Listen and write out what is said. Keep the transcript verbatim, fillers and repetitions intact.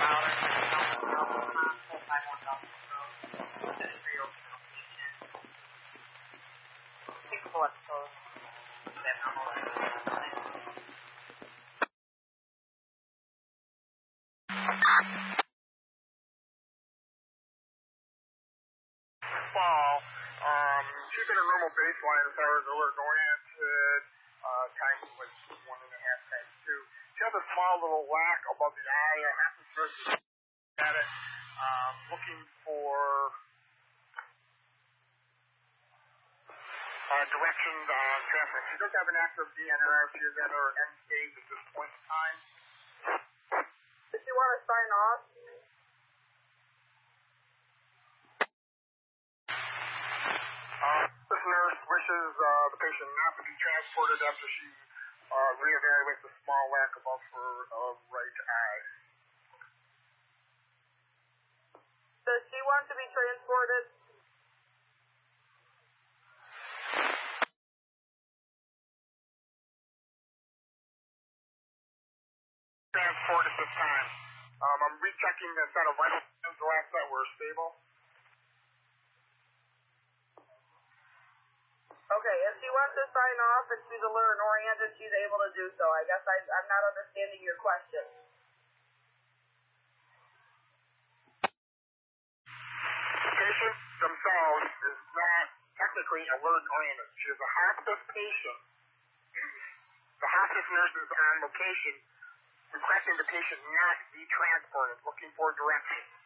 Fall. Um, she's at a normal baseline as far as alert oriented. Uh, time was one and a half times two. She has a small little lack above the eye. I have to start to look at it. Um, looking for uh, directions on traffic. She does have an active D N R. She is at her end stage at this point in time. Does she want to sign off? Uh, this nurse wishes uh, the patient not to be transported after she uh, reevaluates the small lack above her uh, right eye. Does she want to be transported? Transport at this time. Um, I'm rechecking the set of vital signs. The last set were stable. Okay, if she wants to sign off and she's alert and oriented, she's able to do so. I guess I, I'm not understanding your question. The patient themselves is not technically alert oriented. She is a hospice patient. The hospice nurse is on location requesting the patient not be transported, looking for directions.